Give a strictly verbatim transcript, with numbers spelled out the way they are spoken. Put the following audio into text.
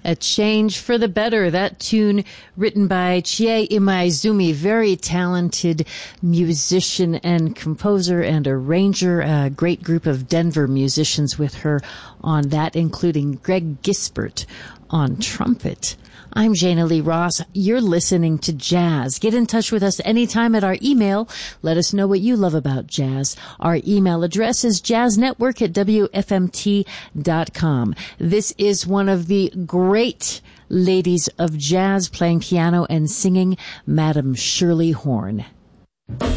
A Change for the Better. That tune written by Chie Imaizumi, very talented musician and composer and arranger. A great group of Denver musicians with her on that, including Greg Gisbert on trumpet. I'm Jana Lee Ross. You're listening to Jazz. Get in touch with us anytime at our email. Let us know what you love about jazz. Our email address is jazznetwork at w f m t dot com. This is one of the great ladies of jazz playing piano and singing, Madam Shirley Horn.